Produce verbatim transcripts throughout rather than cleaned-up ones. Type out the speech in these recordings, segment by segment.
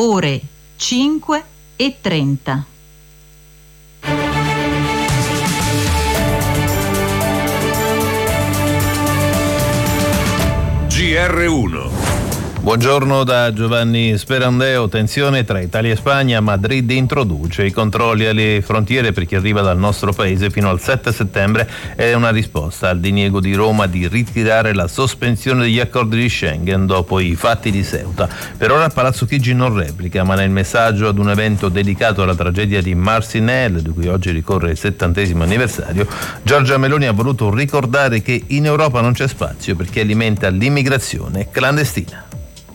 ore cinque e trenta. G R uno. Buongiorno da Giovanni Sperandeo. Tensione tra Italia e Spagna. Madrid introduce i controlli alle frontiere per chi arriva dal nostro paese fino al sette settembre. È una risposta al diniego di Roma di ritirare la sospensione degli accordi di Schengen dopo i fatti di Ceuta. Per ora Palazzo Chigi non replica, ma nel messaggio ad un evento dedicato alla tragedia di Marcinelle, di cui oggi ricorre il settantesimo anniversario, Giorgia Meloni ha voluto ricordare che in Europa non c'è spazio per chi alimenta l'immigrazione clandestina.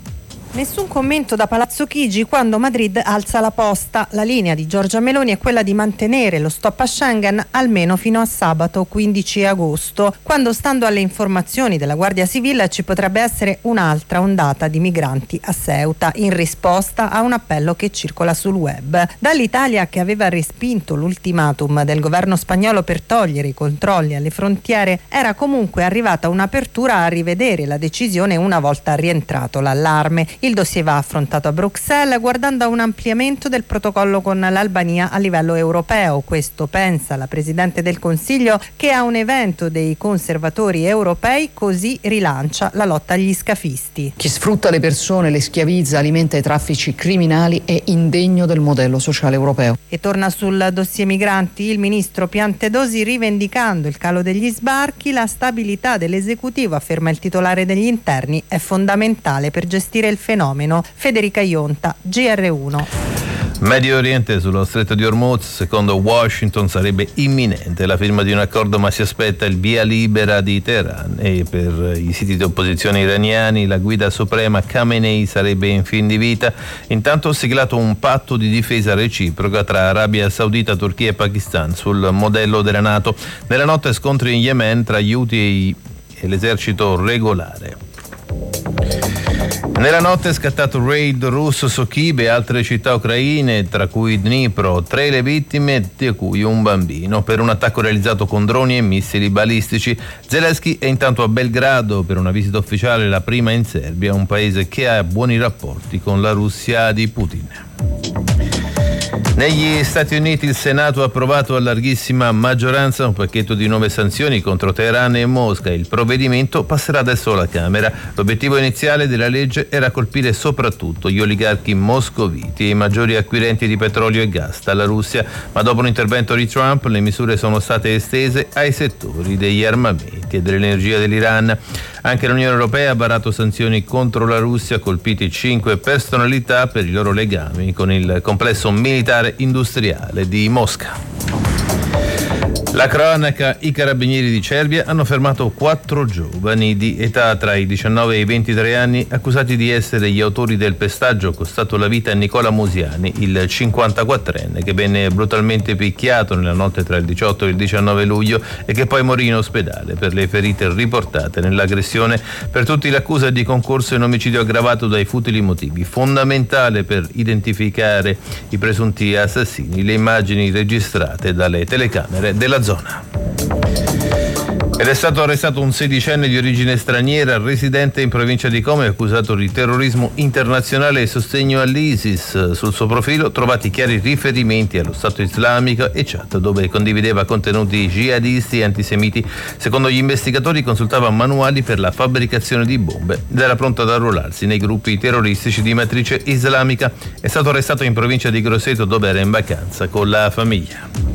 Nessun commento da Palazzo Chigi quando Madrid alza la posta. La linea di Giorgia Meloni è quella di mantenere lo stop a Schengen almeno fino a sabato quindici agosto, quando, stando alle informazioni della Guardia Civile, ci potrebbe essere un'altra ondata di migranti a Ceuta, in risposta a un appello che circola sul web. Dall'Italia, che aveva respinto l'ultimatum del governo spagnolo per togliere i controlli alle frontiere, era comunque arrivata un'apertura a rivedere la decisione una volta rientrato l'allarme. Il dossier va affrontato a Bruxelles guardando a un ampliamento del protocollo con l'Albania a livello europeo. Questo pensa la Presidente del Consiglio, che a un evento dei conservatori europei così rilancia la lotta agli scafisti. Chi sfrutta le persone, le schiavizza, alimenta i traffici criminali è indegno del modello sociale europeo. E torna sul dossier migranti il ministro Piantedosi, rivendicando il calo degli sbarchi. La stabilità dell'esecutivo, afferma il titolare degli interni, è fondamentale per gestire il fenomeno. Federica Ionta, G R uno. Medio Oriente, sullo stretto di Hormuz, secondo Washington sarebbe imminente la firma di un accordo, ma si aspetta il via libera di Teheran, e per i siti di opposizione iraniani la guida suprema Khamenei sarebbe in fin di vita. Intanto ho siglato un patto di difesa reciproca tra Arabia Saudita, Turchia e Pakistan sul modello della NATO. Nella notte scontri in Yemen tra gli Houthi e l'esercito regolare. Nella notte è scattato un raid russo su Kiev e altre città ucraine, tra cui Dnipro, tre le vittime, di cui un bambino, per un attacco realizzato con droni e missili balistici. Zelensky è intanto a Belgrado per una visita ufficiale, la prima in Serbia, un paese che ha buoni rapporti con la Russia di Putin. Negli Stati Uniti il Senato ha approvato a larghissima maggioranza un pacchetto di nuove sanzioni contro Teheran e Mosca. Il provvedimento passerà adesso alla Camera. L'obiettivo iniziale della legge era colpire soprattutto gli oligarchi moscoviti e i maggiori acquirenti di petrolio e gas dalla Russia, ma dopo un intervento di Trump le misure sono state estese ai settori degli armamenti e dell'energia dell'Iran. Anche l'Unione Europea ha varato sanzioni contro la Russia, colpiti cinque personalità per i loro legami con il complesso militare industriale di Mosca. La cronaca: i carabinieri di Cervia hanno fermato quattro giovani di età tra i diciannove e i ventitré anni accusati di essere gli autori del pestaggio costato la vita a Nicola Musiani, il cinquantaquattrenne che venne brutalmente picchiato nella notte tra il diciotto e il diciannove luglio e che poi morì in ospedale per le ferite riportate nell'aggressione. Per tutti l'accusa è di concorso in omicidio aggravato dai futili motivi. Fondamentale per identificare i presunti assassini le immagini registrate dalle telecamere della zona. Ed è stato arrestato un sedicenne di origine straniera residente in provincia di Como, accusato di terrorismo internazionale e sostegno all'ISIS. Sul suo profilo trovati chiari riferimenti allo Stato islamico e chat dove condivideva contenuti jihadisti e antisemiti. Secondo gli investigatori consultava manuali per la fabbricazione di bombe ed era pronto ad arruolarsi nei gruppi terroristici di matrice islamica. È stato arrestato in provincia di Grosseto dove era in vacanza con la famiglia.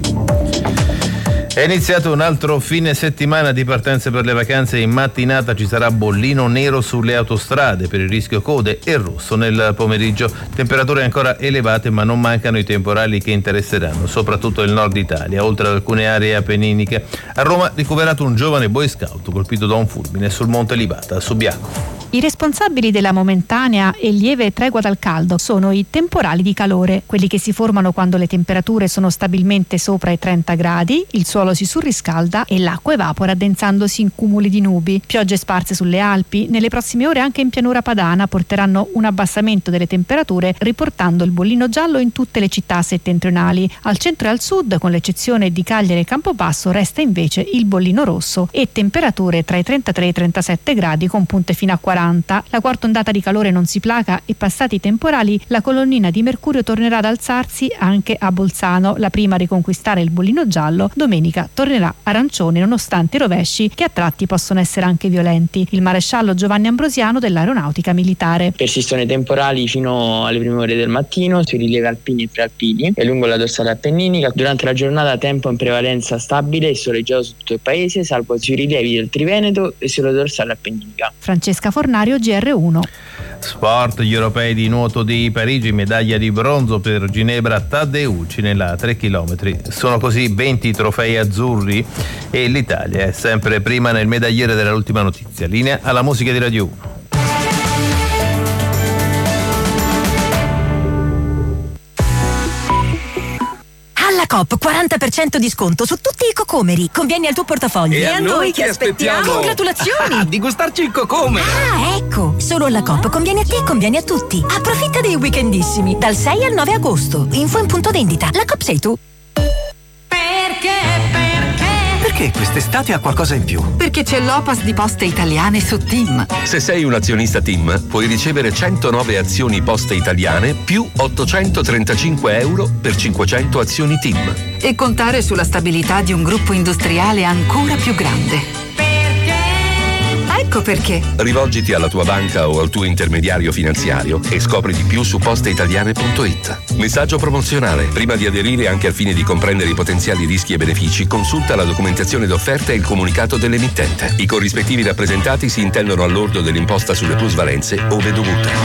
È iniziato un altro fine settimana di partenze per le vacanze. In mattinata ci sarà bollino nero sulle autostrade per il rischio code e rosso nel pomeriggio. Temperature ancora elevate, ma non mancano i temporali che interesseranno soprattutto il nord Italia, oltre ad alcune aree appenniniche. A Roma ricoverato un giovane boy scout colpito da un fulmine sul Monte Libata a Subiaco. I responsabili della momentanea e lieve tregua dal caldo sono i temporali di calore, quelli che si formano quando le temperature sono stabilmente sopra i trenta gradi, il suolo si surriscalda e l'acqua evapora addensandosi in cumuli di nubi. Piogge sparse sulle Alpi, nelle prossime ore anche in pianura padana, porteranno un abbassamento delle temperature, riportando il bollino giallo in tutte le città settentrionali. Al centro e al sud, con l'eccezione di Cagliari e Campobasso, resta invece il bollino rosso e temperature tra i trentatré e i trentasette gradi con punte fino a quaranta. quaranta. La quarta ondata di calore non si placa e passati i temporali la colonnina di mercurio tornerà ad alzarsi anche a Bolzano. La prima a riconquistare il bollino giallo domenica tornerà arancione nonostante i rovesci che a tratti possono essere anche violenti. Il maresciallo Giovanni Ambrosiano dell'Aeronautica Militare. Persistono i temporali fino alle prime ore del mattino sui rilievi alpini e prealpini e lungo la dorsale appenninica. Durante la giornata tempo in prevalenza stabile e soleggiato su tutto il paese, salvo sui rilievi del Triveneto e sulla dorsale appenninica. Francesca Fornario, G R uno. Sport, gli europei di nuoto di Parigi, medaglia di bronzo per Ginebra Taddeucci nella tre chilometri. Sono così venti trofei azzurri e l'Italia è sempre prima nel medagliere dell'ultima notizia. Linea alla musica di Radio uno. Alla Coop quaranta per cento di sconto su tutti i cocomeri. Convieni al tuo portafoglio. E, e a noi che aspettiamo? aspettiamo? Congratulazioni! Ah, di gustarci il cocome! Ah, ecco! Solo alla Coop conviene a te e conviene a tutti. Approfitta dei weekendissimi dal sei al nove agosto. Info in punto vendita. La Coop sei tu. Perché? Perché? Perché quest'estate ha qualcosa in più? Perché c'è l'Opas di Poste Italiane su TIM. Se sei un azionista TIM, puoi ricevere centonove azioni Poste Italiane più ottocentotrentacinque euro per cinquecento azioni TIM. E contare sulla stabilità di un gruppo industriale ancora più grande. Ecco perché. Rivolgiti alla tua banca o al tuo intermediario finanziario e scopri di più su posteitaliane punto it. Messaggio promozionale. Prima di aderire, anche al fine di comprendere i potenziali rischi e benefici, consulta la documentazione d'offerta e il comunicato dell'emittente. I corrispettivi rappresentati si intendono all'ordo dell'imposta sulle plusvalenze ove dovuto.